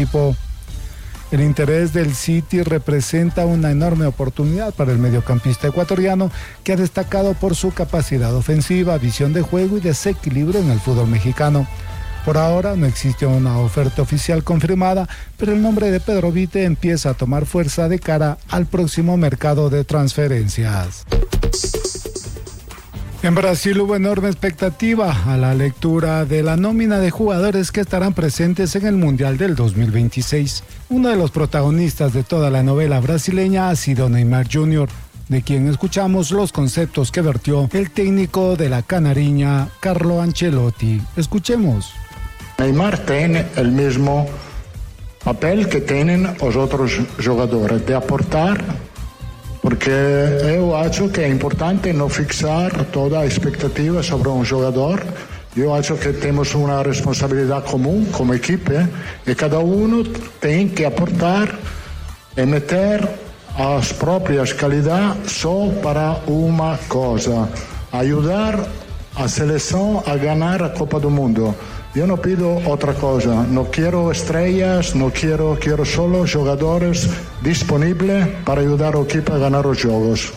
equipo. El interés del City representa una enorme oportunidad para el mediocampista ecuatoriano, que ha destacado por su capacidad ofensiva, visión de juego y desequilibrio en el fútbol mexicano. Por ahora no existe una oferta oficial confirmada, pero el nombre de Pedro Vite empieza a tomar fuerza de cara al próximo mercado de transferencias. En Brasil hubo enorme expectativa a la lectura de la nómina de jugadores que estarán presentes en el Mundial del 2026. Uno de los protagonistas de toda la novela brasileña ha sido Neymar Jr., de quien escuchamos los conceptos que vertió el técnico de la canariña, Carlo Ancelotti. Escuchemos. Neymar tiene el mismo papel que tienen los otros jugadores, de aportar, porque eu acho que é importante não fixar toda a expectativa sobre um jogador. Eu acho que temos uma responsabilidade comum como equipe e cada um tem que aportar e meter as próprias qualidades só para uma coisa: ajudar a seleção a ganhar a Copa do Mundo. Eu não pido outra coisa, não quero estrelas, não quero solo jogadores disponíveis para ajudar al equipo a ganar los juegos.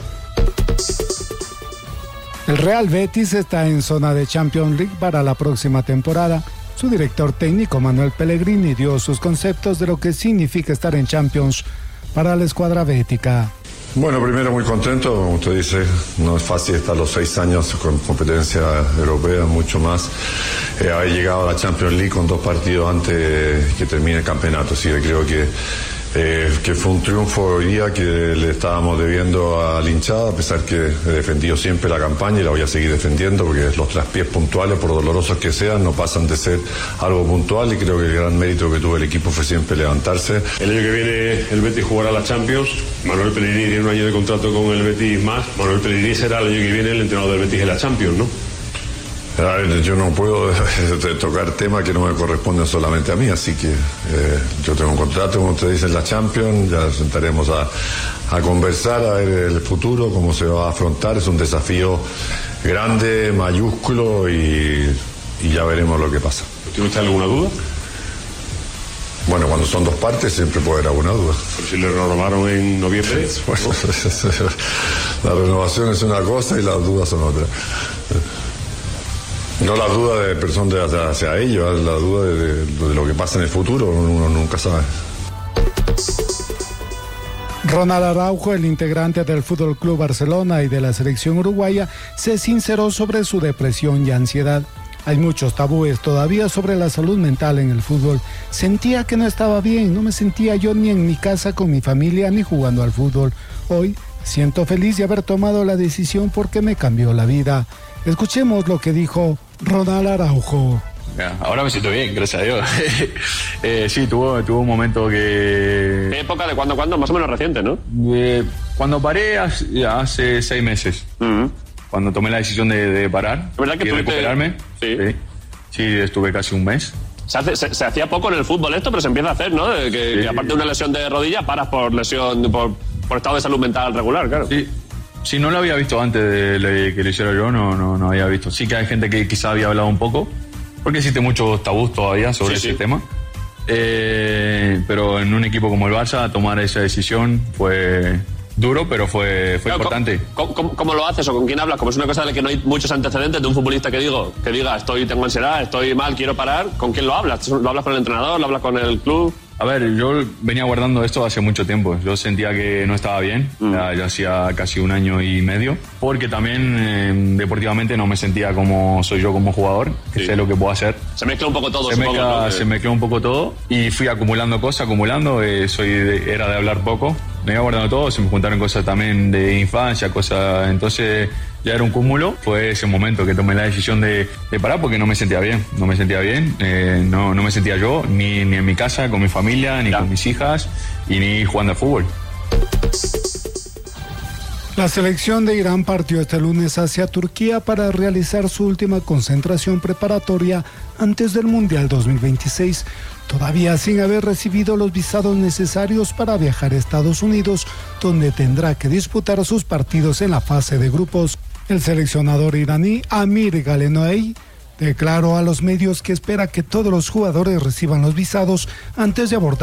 El Real Betis está en zona de Champions League para la próxima temporada. Su director técnico, Manuel Pellegrini, dio sus conceptos de lo que significa estar en Champions para la escuadra bética. Bueno, primero muy contento, como usted dice, no es fácil estar los 6 años con competencia europea, mucho más. Haber llegado a la Champions League con 2 partidos antes que termine el campeonato, así que creo que fue un triunfo hoy día que le estábamos debiendo a la hinchada, a pesar que he defendido siempre la campaña y la voy a seguir defendiendo, porque los traspiés puntuales, por dolorosos que sean, no pasan de ser algo puntual, y creo que el gran mérito que tuvo el equipo fue siempre levantarse. El año que viene el Betis jugará la Champions. Manuel Pellegrini tiene un año de contrato con el Betis más. Manuel Pellegrini será el año que viene el entrenador del Betis en la Champions, ¿no? A ver, yo no puedo tocar temas que no me corresponden solamente a mí, así que yo tengo un contrato, como usted dice, en la Champions. Ya nos sentaremos a conversar, a ver el futuro, cómo se va a afrontar. Es un desafío grande, mayúsculo, y ya veremos lo que pasa. ¿Tiene usted alguna duda? Bueno, cuando son 2 partes siempre puede haber alguna duda. ¿Pero si le renovaron en noviembre? Bueno, la renovación es una cosa y las dudas son otra. No la duda de persona hacia ellos, la duda de lo que pasa en el futuro, uno nunca sabe. Ronald Araujo, el integrante del Fútbol Club Barcelona y de la selección uruguaya, se sinceró sobre su depresión y ansiedad. Hay muchos tabúes todavía sobre la salud mental en el fútbol. Sentía que no estaba bien, no me sentía yo ni en mi casa con mi familia ni jugando al fútbol. Hoy siento feliz de haber tomado la decisión porque me cambió la vida. Escuchemos lo que dijo Ronald Araujo. Ahora me siento bien, gracias a Dios. Sí, tuvo un momento que... ¿Qué época de cuándo? Más o menos reciente, ¿no? Cuando paré hace 6 meses. Uh-huh. Cuando tomé la decisión de parar y recuperarme. Sí, estuve casi un mes. Se hacía poco en el fútbol esto, pero se empieza a hacer, ¿no? Que aparte de una lesión de rodilla, paras por lesión, por estado de salud mental regular, claro. Sí. Si no lo había visto antes de que lo hiciera yo, no había visto. Sí que hay gente que quizá había hablado un poco, porque existe muchos tabús todavía sobre ese tema. Pero en un equipo como el Barça, tomar esa decisión fue duro, pero fue importante. ¿Cómo lo haces o con quién hablas? Como es una cosa de la que no hay muchos antecedentes de un futbolista que diga tengo ansiedad, estoy mal, quiero parar. ¿Con quién lo hablas? ¿Lo hablas con el entrenador? ¿Lo hablas con el club? A ver, yo venía guardando esto hace mucho tiempo. Yo sentía que no estaba bien, ya hacía casi 1 año y medio, porque también deportivamente no me sentía como soy yo como jugador, que sé lo que puedo hacer. Se mezcla un poco todo, Se mezcló un poco todo y fui acumulando cosas, era de hablar poco. Me iba guardando todo, se me juntaron cosas también de infancia, entonces ya era un cúmulo. Fue ese momento que tomé la decisión de parar porque no me sentía bien, no me sentía yo, ni en mi casa, con mi familia, ni con mis hijas, y ni jugando al fútbol. La selección de Irán partió este lunes hacia Turquía para realizar su última concentración preparatoria antes del Mundial 2026, todavía sin haber recibido los visados necesarios para viajar a Estados Unidos, donde tendrá que disputar sus partidos en la fase de grupos. El seleccionador iraní Amir Galenoei Declaró a los medios que espera que todos los jugadores reciban los visados antes de abordar